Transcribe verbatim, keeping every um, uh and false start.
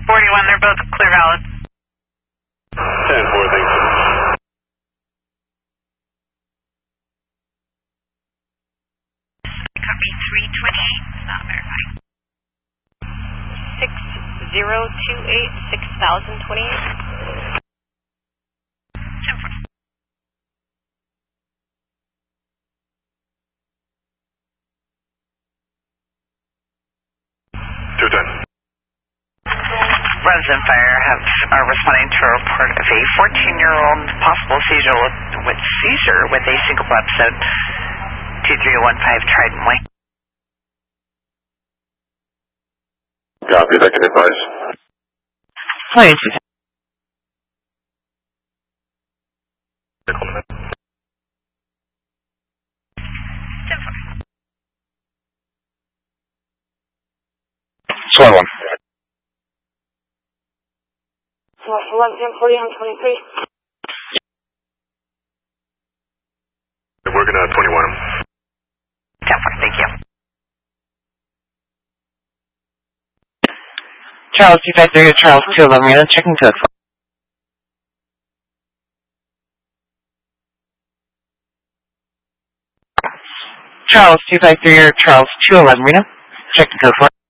forty-one, they're both clear valid. ten four, thank you. Copy three twenty-eight, not verifying. six zero two eight, six thousand twenty-eight. ten four. two ten. Resident Fire have, are responding to a report of a fourteen-year-old possible seizure with, with seizure with a single episode. two three one five Trident Way. Copy, I can advise. Please. ten four. Swan one. one ten forty on twenty-three. We're gonna twenty-one them. ten four, thank you. Charles two five three, Charles two eleven, Marina, checking code. Charles two five three, Charles two eleven, Marina, checking code for.